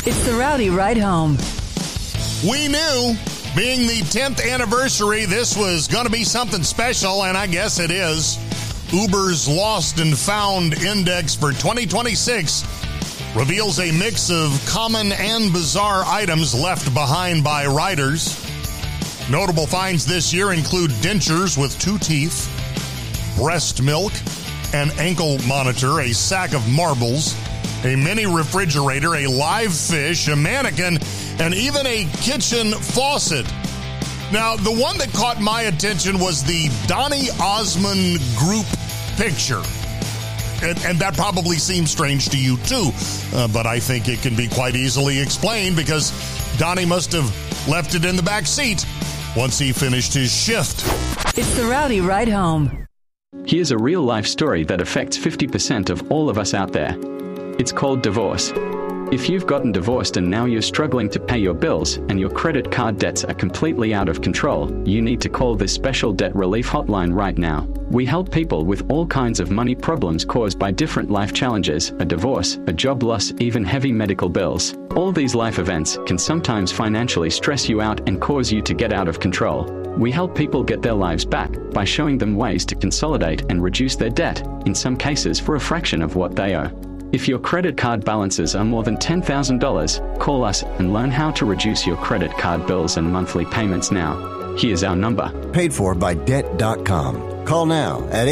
It's the Rowdy Ride Home. We knew, being the 10th anniversary, this was going to be something special, and I guess it is. Uber's Lost and Found Index for 2026 reveals a mix of common and bizarre items left behind by riders. Notable finds this year include dentures with 2 teeth, breast milk, an ankle monitor, a sack of marbles, a mini refrigerator, a live fish, a mannequin, and even a kitchen faucet. Now, the one that caught my attention was the Donny Osmond group picture. And that probably seems strange to you, too. But I think it can be quite easily explained because Donny must have left it in the back seat once he finished his shift. It's the Rowdy Ride Home. Here's a real-life story that affects 50% of all of us out there. It's called divorce. If you've gotten divorced and now you're struggling to pay your bills and your credit card debts are completely out of control, you need to call this special debt relief hotline right now. We help people with all kinds of money problems caused by different life challenges, a divorce, a job loss, even heavy medical bills. All these life events can sometimes financially stress you out and cause you to get out of control. We help people get their lives back by showing them ways to consolidate and reduce their debt, in some cases for a fraction of what they owe. If your credit card balances are more than $10,000, call us and learn how to reduce your credit card bills and monthly payments now. Here's our number. Paid for by Debt.com. Call now at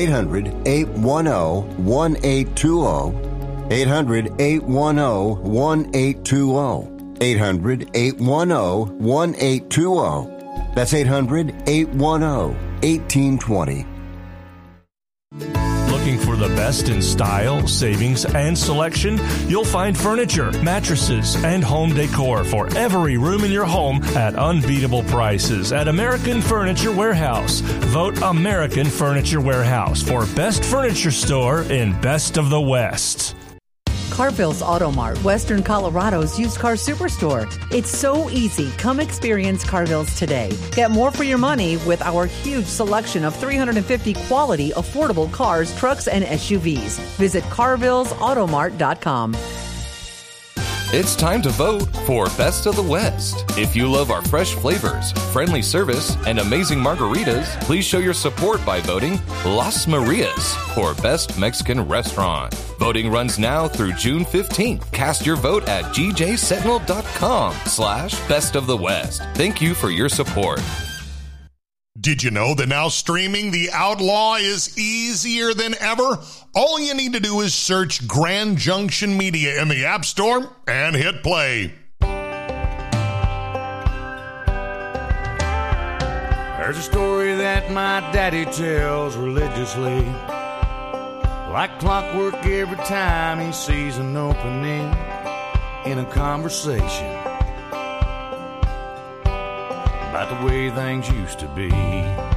800-810-1820. 800-810-1820. 800-810-1820. That's 800-810-1820. Looking for the best in style, savings, and selection? You'll find furniture, mattresses, and home decor for every room in your home at unbeatable prices at American Furniture Warehouse. Vote American Furniture Warehouse for best furniture store in Best of the West. Carville's Auto Mart, Western Colorado's used car superstore. It's so easy. Come experience Carville's today. Get more for your money with our huge selection of 350 quality, affordable cars, trucks, and SUVs. Visit carvillesautomart.com. It's time to vote for Best of the West. If you love our fresh flavors, friendly service, and amazing margaritas, please show your support by voting Las Marias for Best Mexican Restaurant. Voting runs now through June 15th. Cast your vote at gjsentinel.com/Best of the West. Thank you for your support. Did you know that now streaming The Outlaw is easier than ever? All you need to do is search Grand Junction Media in the App Store and hit play. There's a story that my daddy tells religiously, like clockwork every time he sees an opening in a conversation about the way things used to be.